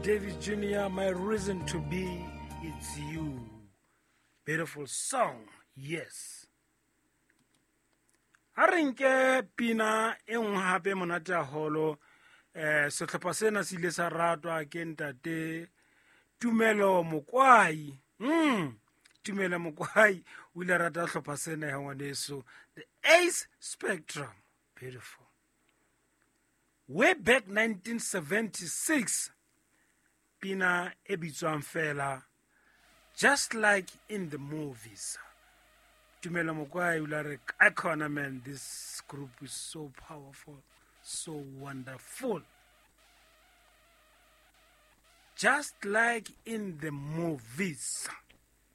David Jr., My Reason to Be, It's You. Beautiful song, yes. A re nke pina e nngwe hape monate haholo sehlopha sena se ile sa ratwa ke ntate Tumelo Mokwai. Tumelo Mokwai o ile rata hlopha sena ya ngwaneso, the Ace Spectrum. Beautiful. Way back 1976, pina e bitswang fela Just Like in the Movies. Tumelo Mokwai o ile re icon, man, this group is so powerful, so wonderful. Just like in the movies.